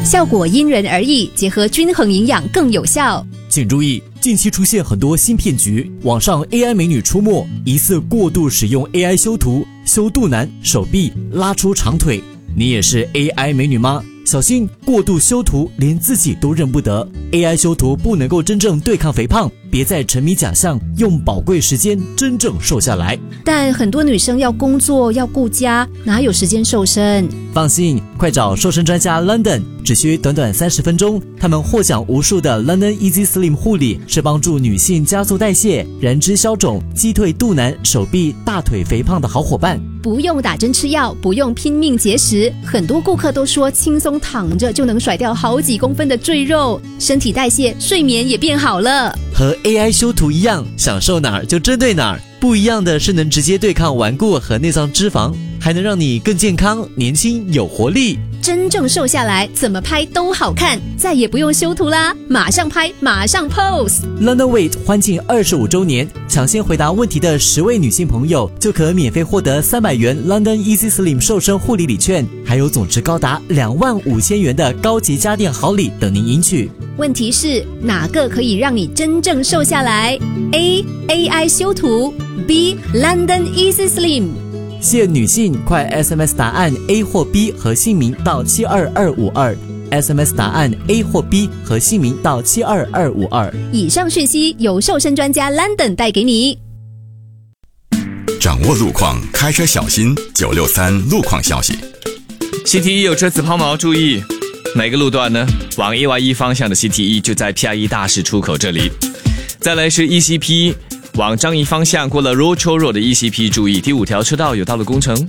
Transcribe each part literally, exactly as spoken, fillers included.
效果因人而异，结合均衡营养更有效。 请注意，近期出现很多新骗局，网上 A I 美女出没，疑似过度使用 A I 修图，修肚腩、手臂，拉出长腿。你也是 A I 美女吗？小心过度修图，连自己都认不得。A I 修图不能够真正对抗肥胖，别再沉迷假象，用宝贵时间真正瘦下来。 但很多女生要工作要顾家，哪有时间瘦身？ 放心，快找瘦身专家 London， 只需短短三十分钟，他们获奖无数的 London Easy Slim 护理是帮助女性加速代谢、燃脂消肿、击退肚腩、手臂、大腿肥胖的好伙伴。 不用打针吃药，不用拼命节食，很多顾客都说轻松躺着就能甩掉好几公分的赘肉，身体代谢、睡眠也变好了。 和 A I 修图一样，想瘦哪儿就针对哪儿。不一样的是能直接对抗顽固和内脏脂肪，还能让你更健康、年轻、有活力。 真正瘦下来，怎么拍都好看，再也不用修图啦，马上拍，马上 pose。 London Weight 欢庆二十五周年，抢先回答问题的十位女性朋友就可免费获得三百元 London Easy Slim 瘦身护理礼券，还有总值高达两万五千元的高级家电好礼等您赢取。 问题是哪个可以让你真正瘦下来？ A. A I 修图， B. London Easy Slim。 谢女性，快 S M S 答案 A 或 B 和姓名到七二二五二 S M S 答案 A 或 B 和姓名到七二二五二。 以上讯息由瘦身专家 London 带给你。 掌握路况，开车小心。九六三路况消息。 C T 一有车子抛锚，注意哪个路段呢？往 A Y 一方向的 C T 一就在 P I 一大市出口这里。再来是 E C P。往张掖方向过了 Rocho Road 的 E C P， 注意第五条车道有道路工程。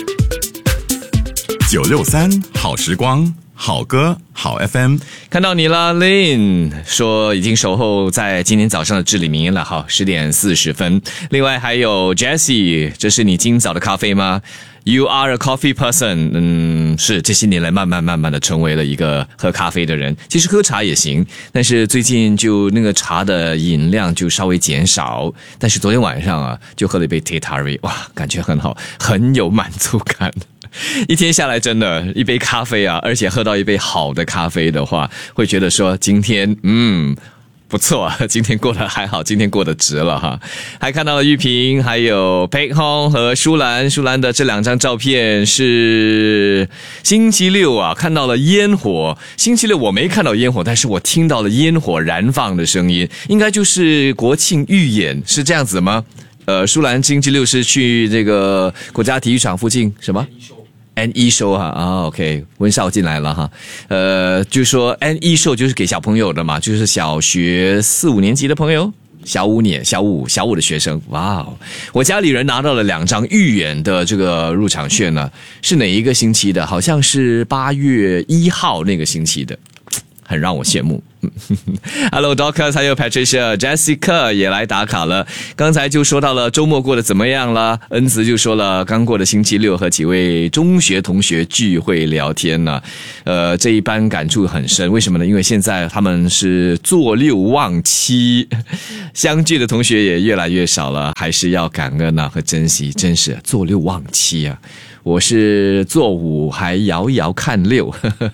九六三好时光，好歌好 F M。 看到你了 Lin 说已经守候在今天早上的至理名言了，好，十点四十分。另外还有 Jessie， 这是你今早的咖啡吗？ You are a coffee person。 嗯，是这些年来慢慢慢慢的成为了一个喝咖啡的人。其实喝茶也行，但是最近就那个茶的饮量就稍微减少。但是昨天晚上啊，就喝了一杯 Teh Tarik， 哇，感觉很好，很有满足感。一天下来真的一杯咖啡啊，而且喝到一杯好的咖啡的话，会觉得说今天嗯不错啊，今天过得还好，今天过得值了哈。还看到了玉萍，还有佩红和舒兰，舒兰的这两张照片是星期六啊，看到了烟火。星期六我没看到烟火，但是我听到了烟火燃放的声音，应该就是国庆预演，是这样子吗？呃，舒兰星期六是去这个国家体育场附近什么？N 一 show 哈啊 ，OK， 温少进来了哈，呃，就说 N 一 show 就是给小朋友的嘛，就是小学四五年级的朋友，小五年、小五、小五的学生，哇哦！我家里人拿到了两张预演的这个入场券呢，是哪一个星期的？好像是八月一号那个星期的。很让我羡慕。Hello Doctor， 还有 Patricia、Jessica 也来打卡了。刚才就说到了周末过得怎么样了，恩慈就说了刚过的星期六和几位中学同学聚会聊天呢，呃，这一班感触很深。为什么呢？因为现在他们是做六忘七，相聚的同学也越来越少了，还是要感恩啊和珍惜，真是做六忘七啊！我是做五还遥遥看六。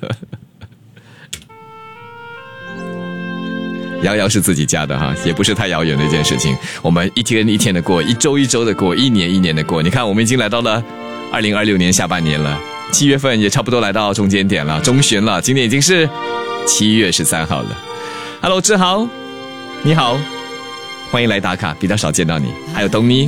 遥遥是自己家的哈，也不是太遥远的一件事情。我们一天一天的过，一周一周的过，一年一年的过。你看，我们已经来到了二零二六年下半年了，七月份也差不多来到中间点了，中旬了。今天已经是七月十三号了。Hello， 志豪，你好，欢迎来打卡，比较少见到你。还有东妮。